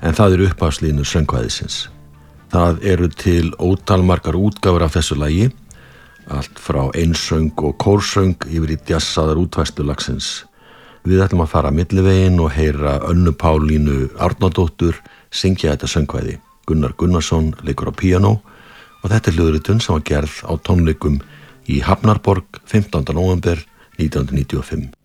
en það upphafslínur söngkvæðisins. Það eru til ótalmargar útgáfur af þessu lagi, allt frá einsöng og kórsöng yfir í djassaðar útfærslu lagsins. Við ætlum að fara millivegin og heyra Önnu Pálínu Árnadóttur syngja þetta söngkvæði. Gunnar Gunnarsson leikur á píanó og þetta hljóðritun sem var gerð á tónleikum í Hafnarborg 15. nóvember 1995.